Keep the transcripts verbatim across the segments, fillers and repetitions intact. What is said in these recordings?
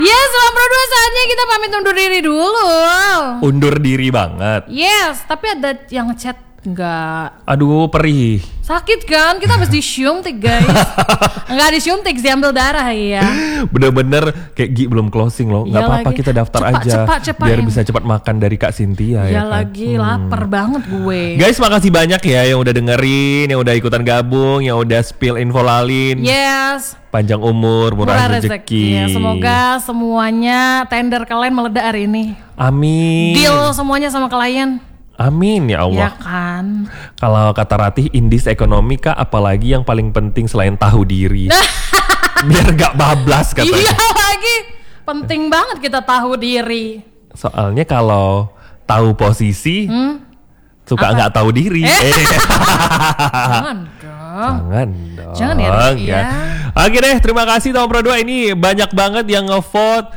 Yes, Om Pro dua saatnya kita pamit undur diri dulu. Undur diri banget. Yes, tapi ada yang chat enggak. Aduh, perih. Sakit kan? Kita habis disuntik, guys. Enggak disuntik, diambil darah ya. Bener-bener kayak Gi belum closing loh. Enggak Iya apa-apa, lagi. kita daftar Cepat, aja cepat, cepat, biar yang- bisa cepat makan dari Kak Cynthia Ya ya kan? lagi lapar banget gue. Guys, makasih banyak ya yang udah dengerin, yang udah ikutan gabung, yang udah spill info lalin. Yes. Panjang umur, murah, Murah rezeki. rezeki. Ya, semoga semuanya tender kalian meledak hari ini. Amin. Deal semuanya sama klien. Amin ya Allah. Ya kan. Kalau kata Ratih, indis ekonomi Kak, apalagi yang paling penting selain tahu diri. Biar gak bablas katanya. Iya lagi. Penting banget kita tahu diri. Soalnya kalau tahu posisi, Hmm? suka nggak tahu diri. Eh. Eh. Jangan dong. Jangan dong. Jangan ya, Rizky, ya. Oke deh, terima kasih Tom Pro dua. Ini banyak banget yang ngevote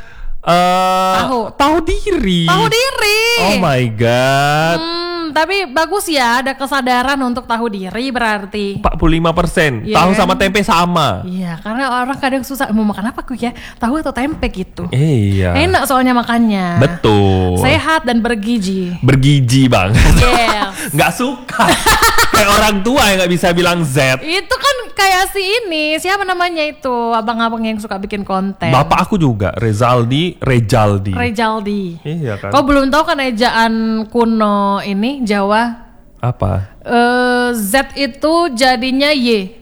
eh Tahu. tahu diri. Tahu diri. Oh my god. Hmm, tapi bagus ya ada kesadaran untuk tahu diri berarti. empat puluh lima persen. Iya Tahu kan? sama tempe sama. Iya, karena orang kadang susah mau makan apa aku ya? Tahu atau tempe gitu. Iya. Enak soalnya makannya. Betul. Sehat dan bergizi. Bergizi banget. Yes. Nggak suka. Kayak orang tua yang nggak bisa bilang Z. Itu kan kayak si ini, siapa namanya itu? Abang-abang yang suka bikin konten. Bapak aku juga, Rezaldi, Rejaldi. Rejaldi. Iya kan. Kau belum tahu kan ejaan kuno ini Jawa? Apa? Eh, Z itu jadinya Y.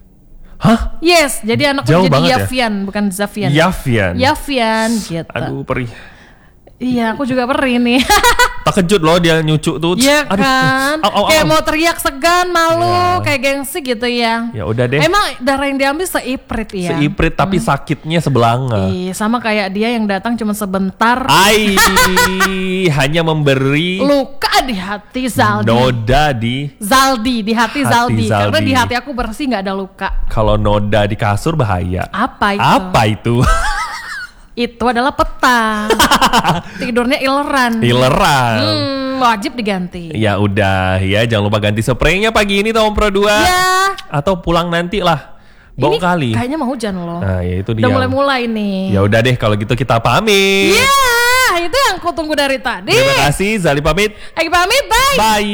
Hah? Yes, jadi anakku Jauh jadi banget ya? Yafian, bukan Zafian. Yafian. Yafian gitu. Aduh, perih. Iya, aku juga perih nih. Terkejut loh dia nyucuk tuh. Iya Aduh. kan, Au, au, kayak au. mau teriak segan, malu, Iya. kayak gengsi gitu ya. Ya udah deh. Emang darah yang diambil seiprit ya. Seiprit tapi sakitnya sebelanga. Iya, sama kayak dia yang datang cuma sebentar. Ai, hanya memberi Luka di hati Zaldi. noda di. Zaldi di hati, Hati Zaldi. Karena Zaldi. di hati aku bersih, nggak ada luka. Kalau noda di kasur bahaya. Apa itu? Apa itu? Itu adalah peta. Tidurnya ileran. Ileran. Hmm, wajib diganti. Ya udah ya, jangan lupa ganti spraynya pagi ini Tom Pro dua. Ya. Atau pulang nanti lah. Bau Ini kali. kayaknya mau hujan loh. Nah, ya itu dia. Udah mulai-mulai nih. Ya udah deh kalau gitu kita pamit. Ya, itu yang aku tunggu dari tadi. Terima kasih, Zali pamit. Egi pamit, bye. Bye.